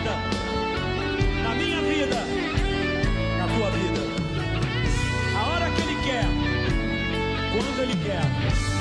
vida, na minha vida, na tua vida. A hora que Ele quer, quando Ele quer.